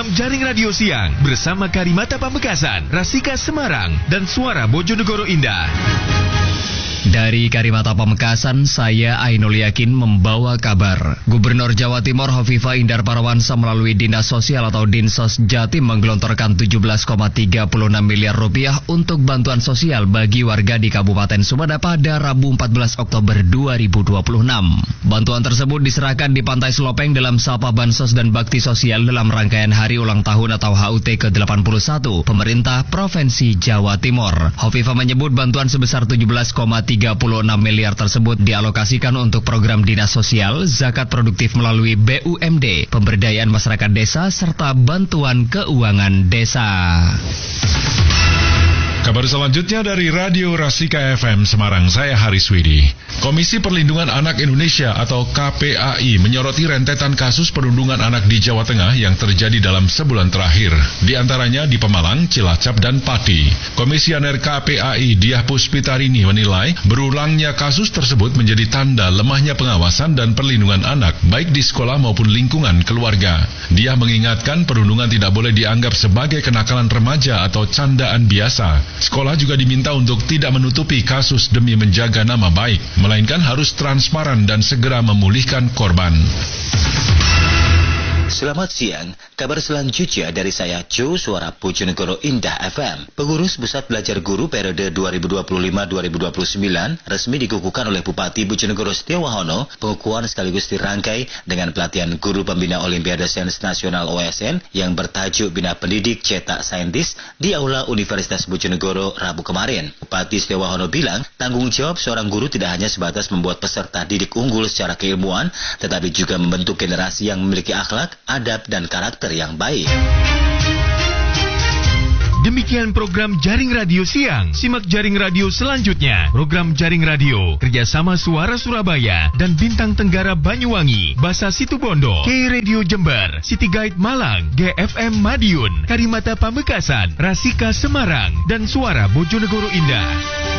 program Jaring Radio Siang bersama Karimata Pamekasan, Rasika Semarang, dan Suara Bojonegoro Indah. Dari Karimata Pamekasan, saya Ainul Yakin membawa kabar. Gubernur Jawa Timur Hovifah Indar Parawansa melalui Dinas Sosial atau Dinsos Jatim menggelontorkan 17,36 miliar rupiah untuk bantuan sosial bagi warga di Kabupaten Sumada pada Rabu 14 Oktober 2026. Bantuan tersebut diserahkan di Pantai Selopeng dalam Sapa Bansos dan Bakti Sosial dalam rangkaian Hari Ulang Tahun atau HUT ke-81 Pemerintah Provinsi Jawa Timur. Hovifah menyebut bantuan sebesar 17,36 miliar tersebut dialokasikan untuk program dinas sosial, zakat produktif melalui BUMD, pemberdayaan masyarakat desa, serta bantuan keuangan desa. Kabar selanjutnya dari Radio Rasika FM Semarang, saya Haris Widi. Komisi Perlindungan Anak Indonesia atau KPAI menyoroti rentetan kasus perundungan anak di Jawa Tengah yang terjadi dalam sebulan terakhir, di antaranya di Pemalang, Cilacap, dan Pati. Komisioner KPAI Diah Puspitarini menilai berulangnya kasus tersebut menjadi tanda lemahnya pengawasan dan perlindungan anak, baik di sekolah maupun lingkungan keluarga. Diah mengingatkan perundungan tidak boleh dianggap sebagai kenakalan remaja atau candaan biasa. Sekolah juga diminta untuk tidak menutupi kasus demi menjaga nama baik, melainkan harus transparan dan segera memulihkan korban. Selamat siang, kabar selanjutnya dari saya Jo, Suara Bojonegoro Indah FM. Pengurus Pusat Belajar Guru periode 2025-2029 resmi dikukuhkan oleh Bupati Bojonegoro Setiawahono. Pengukuhan sekaligus dirangkai dengan pelatihan guru pembina Olimpiade Sains Nasional OSN yang bertajuk Bina Pendidik Cetak Saintis di Aula Universitas Bojonegoro Rabu kemarin. Bupati Setiawahono bilang, tanggung jawab seorang guru tidak hanya sebatas membuat peserta didik unggul secara keilmuan, tetapi juga membentuk generasi yang memiliki akhlak, adab, dan karakter yang baik. Demikian program Jaring Radio Siang. Simak Jaring Radio selanjutnya. Program Jaring Radio kerjasama Suara Surabaya dan Bintang Tenggara Banyuwangi, Basa Situbondo, K-Radio Jember, City Guide Malang, GFM Madiun, Karimata Pamekasan, Rasika Semarang, dan Suara Bojonegoro Indah.